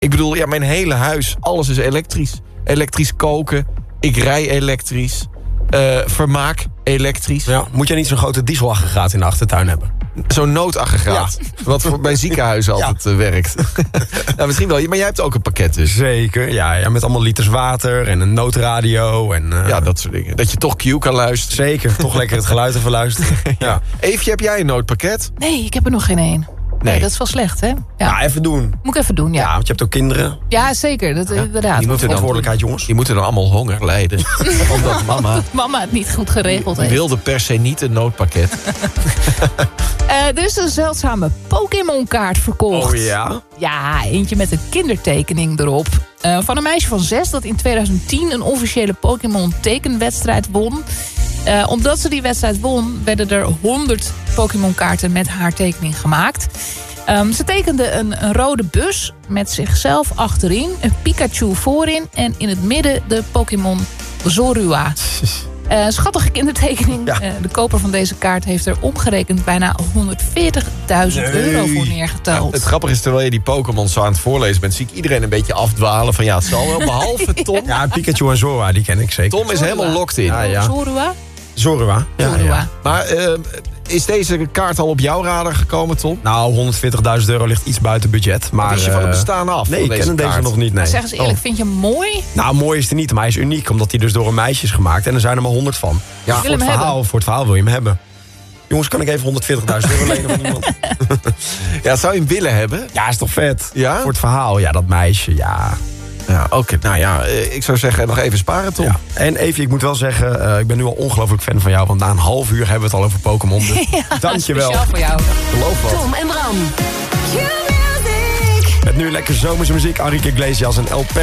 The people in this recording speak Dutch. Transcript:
Ik bedoel, ja, mijn hele huis, alles is elektrisch. Elektrisch koken, ik rij elektrisch, vermaak elektrisch. Ja, moet jij niet zo'n grote dieselaggregaat in de achtertuin hebben? Zo'n noodaggregaat, wat bij ziekenhuizen altijd werkt. Nou, misschien wel, maar jij hebt ook een pakket dus. Zeker, ja, met allemaal liters water en een noodradio. En, ja, dat soort dingen. Dat je toch Q kan luisteren. Zeker, toch lekker het geluid even luisteren. Ja. Eefje, heb jij een noodpakket? Nee, ik heb er nog geen één. Nee, dat is wel slecht, hè? Ja. Ja, even doen. Moet ik even doen, ja. Ja, want je hebt ook kinderen. Ja, zeker, dat inderdaad. Die moeten verantwoordelijkheid, jongens. Die moeten dan allemaal honger lijden. Omdat mama het niet goed geregeld heeft. wilde per se niet een noodpakket. Er is een zeldzame Pokémon-kaart verkocht. Oh ja? Ja, eentje met een kindertekening erop. Van een meisje van 6 dat in 2010 een officiële Pokémon-tekenwedstrijd won. Omdat ze die wedstrijd won, werden er 100 Pokémon-kaarten met haar tekening gemaakt. Ze tekende een rode bus met zichzelf achterin, een Pikachu voorin en in het midden de Pokémon Zorua. Schattige kindertekening. Ja. De koper van deze kaart heeft er omgerekend bijna €140.000 voor neergeteld. Ja, het grappige is, terwijl je die Pokémon zo aan het voorlezen bent, zie ik iedereen een beetje afdwalen van ja, het zal wel, behalve Tom. Ja, Pikachu en Zorua, die ken ik zeker. Tom is helemaal locked in. Ja. Zorua? Zorua. Ja. Maar is deze kaart al op jouw radar gekomen, Tom? Nou, €140.000 ligt iets buiten budget. Maar Is je van het bestaan af? Nee, van ik ken deze kaart? nog niet. Nee. Zeg eens eerlijk, vind je hem mooi? Nou, mooi is het niet, maar hij is uniek. Omdat hij dus door een meisje is gemaakt. En er zijn er maar 100 van. Ja, wil hem voor het verhaal wil je hem hebben. Jongens, kan ik even €140.000 lenen van iemand? Ja, zou je hem willen hebben? Ja, is toch vet? Ja? Voor het verhaal, ja, dat meisje, ja. Ja, oké. Nou ja, ik zou zeggen, nog even sparen, Tom. Ja. En even, ik moet wel zeggen, ik ben nu al ongelooflijk fan van jou. Want na een half uur hebben we het al over Pokémon. Dus dank je wel. Speciaal voor jou. Geloof wat. Tom en Bram. Met nu lekker zomerse muziek. Enrique Iglesias en El